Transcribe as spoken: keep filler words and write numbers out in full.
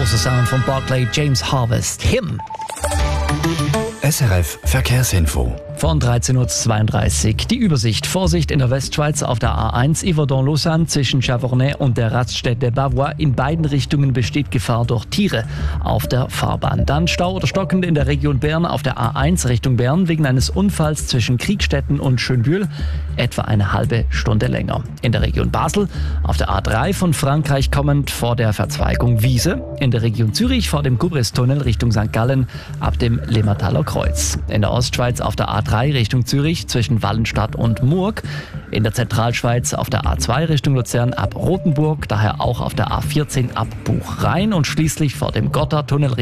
großer Sound von Barclay James Harvest. Him. S R F Verkehrsinfo. Von dreizehn Uhr zweiunddreißig. Die Übersicht. Vorsicht in der Westschweiz auf der A eins Yverdon-Lausanne zwischen Chavornay und der Raststätte Bavois. In beiden Richtungen besteht Gefahr durch Tiere auf der Fahrbahn. Dann Stau oder stockend in der Region Bern auf der A eins Richtung Bern wegen eines Unfalls zwischen Kriegstetten und Schönbühl. Etwa eine halbe Stunde länger. In der Region Basel auf der A drei von Frankreich kommend vor der Verzweigung Wiese. In der Region Zürich vor dem Gubristunnel Richtung Sankt Gallen ab dem Limmertaler Kreuz. In der Ostschweiz auf der A drei Richtung Zürich zwischen Wallenstadt und Murg. In der Zentralschweiz auf der A zwei Richtung Luzern ab Rothenburg, daher auch auf der A vierzehn ab Buchrhein und schließlich vor dem Gotthardtunnel